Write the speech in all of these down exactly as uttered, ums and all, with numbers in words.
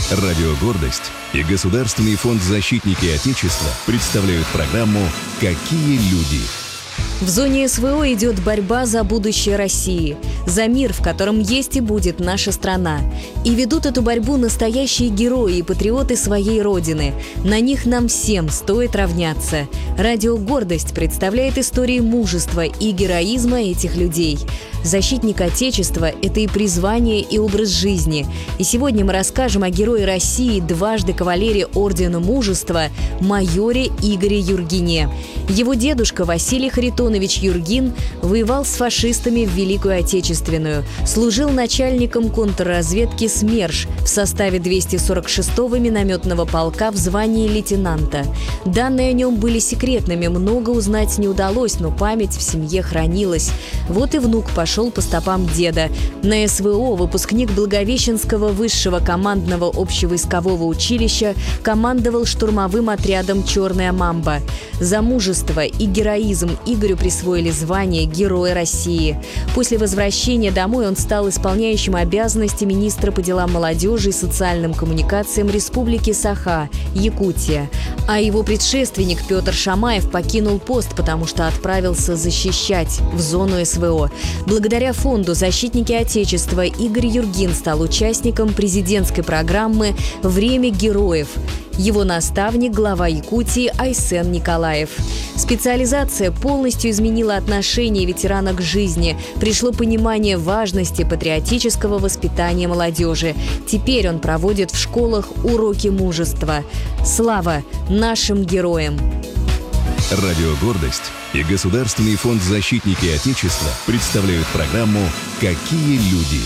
Радио «Гордость» и Государственный фонд «Защитники Отечества» представляют программу «Какие люди?». В зоне СВО идет борьба за будущее России, за мир, в котором есть и будет наша страна. И ведут эту борьбу настоящие герои и патриоты своей Родины. На них нам всем стоит равняться. Радио «Гордость» представляет истории мужества и героизма этих людей. Защитник Отечества – это и призвание, и образ жизни. И сегодня мы расскажем о герое России, дважды кавалере Ордена Мужества, майоре Игоре Юргине. Его дедушка Василий Харитонович Юргин воевал с фашистами в Великую Отечественную, служил начальником контрразведки СМЕРШ в составе двести сорок шестого минометного полка в звании лейтенанта. Данные о нем были секретными, много узнать не удалось, но память в семье хранилась. Вот и внук пошел шел по стопам деда. На СВО выпускник Благовещенского высшего командного общевойскового училища командовал штурмовым отрядом «Черная мамба». За мужество и героизм Игорю присвоили звание Героя России. После возвращения домой он стал исполняющим обязанности министра по делам молодежи и социальным коммуникациям Республики Саха, Якутия. А его предшественник Петр Шамаев покинул пост, потому что отправился защищать в зону СВО. Благодаря фонду «Защитники Отечества» Игорь Юргин стал участником президентской программы «Время героев». Его наставник – глава Якутии Айсен Николаев. Специализация полностью изменила отношение ветерана к жизни. Пришло понимание важности патриотического воспитания молодежи. Теперь он проводит в школах уроки мужества. Слава нашим героям! Радио «Гордость» и Государственный фонд «Защитники Отечества» представляют программу «Какие люди?».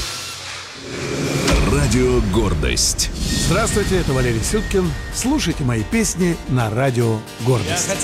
Радио «Гордость». Здравствуйте, это Валерий Сюткин. Слушайте мои песни на Радио «Гордость».